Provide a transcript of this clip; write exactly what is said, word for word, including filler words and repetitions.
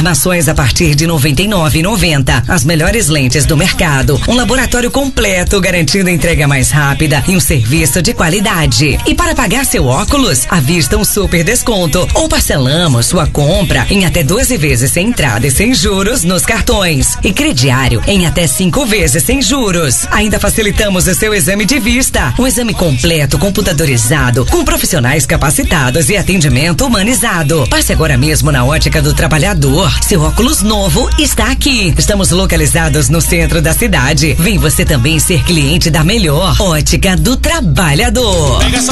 Armações a partir de noventa e nove reais e noventa centavos. As melhores lentes do mercado. Um laboratório completo garantindo entrega mais rápida e um serviço de qualidade. E para pagar seu óculos, à vista um super desconto. Ou parcelamos sua compra em até doze vezes sem entrada e sem juros nos cartões. E crediário em até cinco vezes sem juros. Ainda facilitamos o seu exame de vista. Um exame completo, computadorizado, com profissionais capacitados e atendimento humanizado. Passe agora mesmo na Ótica do Trabalhador. Seu óculos novo está aqui. Estamos localizados no centro da cidade. Vem você também ser cliente da melhor Ótica do Trabalhador. Pega essa